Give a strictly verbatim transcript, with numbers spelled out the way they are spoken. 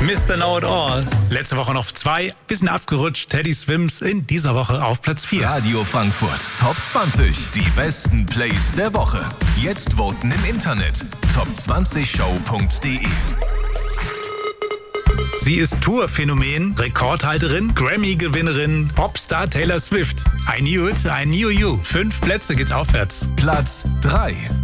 Mister Know It All. Letzte Woche noch zwei, bisschen abgerutscht. Teddy Swims in dieser Woche auf Platz vier. Radio Frankfurt Top zwanzig. Die besten Plays der Woche. Jetzt voten im Internet. top zwanzig show punkt de. Sie ist Tourphänomen, Rekordhalterin, Grammy-Gewinnerin, Popstar Taylor Swift. I knew it, I knew you. Fünf Plätze geht's aufwärts. Platz drei.